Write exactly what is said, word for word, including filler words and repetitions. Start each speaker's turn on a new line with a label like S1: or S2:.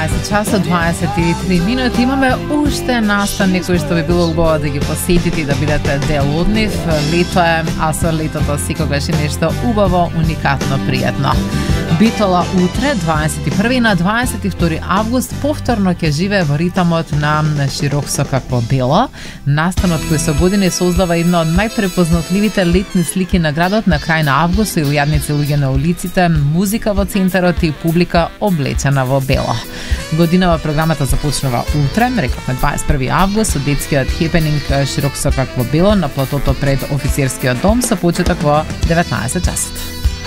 S1: дваесет часа дваесет и три минути. Имаме уште настани кои што би било убаво да ги посетите и да бидете дел од нив. Лето е, а со летото секогаш е нешто убаво, уникатно, пријатно. Битола утре, дваесет и први на дваесет и втори август, повторно ќе живее во ритамот на Широк со какво бело. Настанот кој со години создава една од најпрепознатливите летни слики на градот на крај на август, со илјадници луѓе на улиците, музика во центарот и публика облечена во бело. Годинава програмата започнува утре, рековме дваесет и први август, со детскиот хепенинг Широк со какво бело на платото пред офицерскиот дом со почеток во деветнаесет часот.